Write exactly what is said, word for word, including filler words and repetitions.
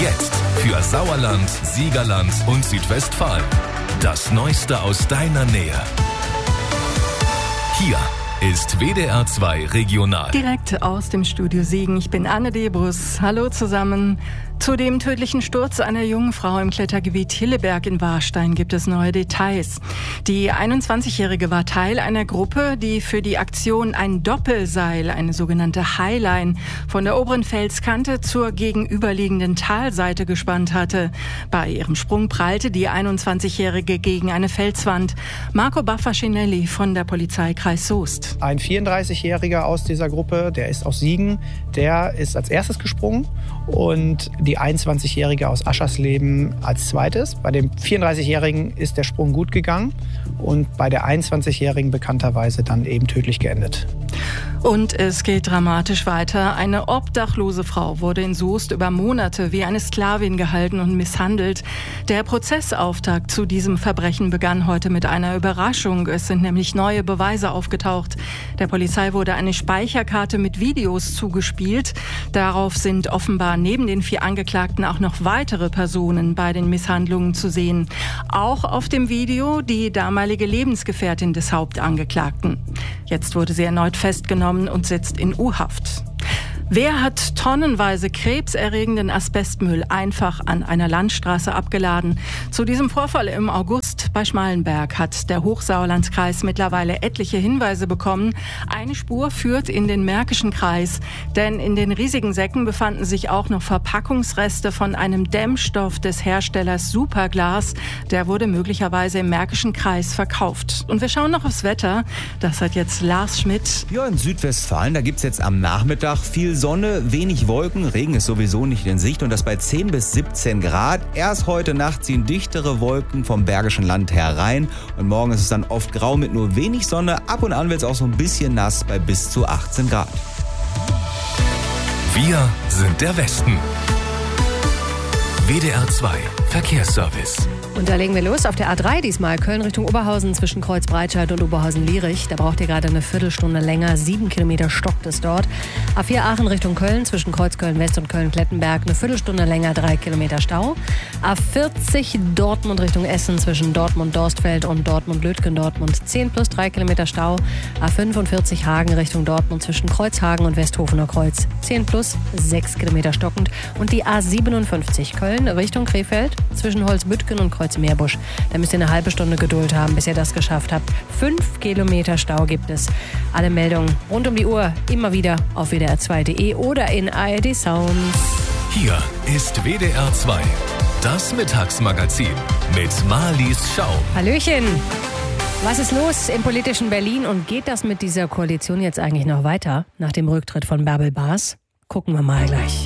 Jetzt für Sauerland, Siegerland und Südwestfalen. Das Neueste aus deiner Nähe. Hier ist W D R zwei Regional. Direkt aus dem Studio Siegen. Ich bin Anne Debrus. Hallo zusammen. Zu dem tödlichen Sturz einer jungen Frau im Klettergebiet Hilleberg in Warstein gibt es neue Details. Die einundzwanzigjährige war Teil einer Gruppe, die für die Aktion ein Doppelseil, eine sogenannte Highline, von der oberen Felskante zur gegenüberliegenden Talseite gespannt hatte. Bei ihrem Sprung prallte die einundzwanzigjährige gegen eine Felswand. Marco Baffacinelli von der Polizeikreis Soest. Ein vierunddreißigjähriger aus dieser Gruppe, der ist aus Siegen, der ist als erstes gesprungen und die einundzwanzigjährige aus Aschersleben als zweites. Bei dem vierunddreißigjährigen ist der Sprung gut gegangen und bei der einundzwanzigjährigen bekannterweise dann eben tödlich geendet. Und es geht dramatisch weiter. Eine obdachlose Frau wurde in Soest über Monate wie eine Sklavin gehalten und misshandelt. Der Prozessauftakt zu diesem Verbrechen begann heute mit einer Überraschung. Es sind nämlich neue Beweise aufgetaucht. Der Polizei wurde eine Speicherkarte mit Videos zugespielt. Darauf sind offenbar neben den vier Angeklagten auch noch weitere Personen bei den Misshandlungen zu sehen. Auch auf dem Video die damalige Lebensgefährtin des Hauptangeklagten. Jetzt wurde sie erneut festgenommen und sitzt in U-Haft. Wer hat tonnenweise krebserregenden Asbestmüll einfach an einer Landstraße abgeladen? Zu diesem Vorfall im August bei Schmallenberg hat der Hochsauerlandkreis mittlerweile etliche Hinweise bekommen. Eine Spur führt in den Märkischen Kreis, denn in den riesigen Säcken befanden sich auch noch Verpackungsreste von einem Dämmstoff des Herstellers Superglas. Der wurde möglicherweise im Märkischen Kreis verkauft. Und wir schauen noch aufs Wetter. Das hat jetzt Lars Schmidt. Ja, in Südwestfalen, da gibt's jetzt am Nachmittag viel Sonne, wenig Wolken, Regen ist sowieso nicht in Sicht und das bei zehn bis siebzehn Grad. Erst heute Nacht ziehen dichtere Wolken vom Bergischen Land herein und morgen ist es dann oft grau mit nur wenig Sonne. Ab und an wird es auch so ein bisschen nass bei bis zu achtzehn Grad. Wir sind der Westen. W D R zwei Verkehrsservice. Und da legen wir los auf der A drei diesmal. Köln Richtung Oberhausen zwischen Kreuzbreitscheid und Oberhausen-Lierich. Da braucht ihr gerade eine Viertelstunde länger. Sieben Kilometer stockt es dort. A vier Aachen Richtung Köln zwischen Kreuzköln-West und Köln-Klettenberg. Eine Viertelstunde länger, drei Kilometer Stau. A vierzig Dortmund Richtung Essen zwischen Dortmund-Dorstfeld und Dortmund-Lütgendortmund. zehn plus drei Kilometer Stau. A fünfundvierzig Hagen Richtung Dortmund zwischen Kreuzhagen und Westhofener Kreuz. zehn plus sechs Kilometer stockend. Und die A siebenundfünfzig Köln Richtung Krefeld zwischen Holzbüttgen und Kreuzmeerbusch. Da müsst ihr eine halbe Stunde Geduld haben, bis ihr das geschafft habt. Fünf Kilometer Stau gibt es. Alle Meldungen rund um die Uhr immer wieder auf W D R zwei punkt de oder in A R D Sounds. Hier ist W D R zwei, das Mittagsmagazin mit Marlies Schau. Hallöchen! Was ist los im politischen Berlin und geht das mit dieser Koalition jetzt eigentlich noch weiter nach dem Rücktritt von Bärbel Baas? Gucken wir mal gleich.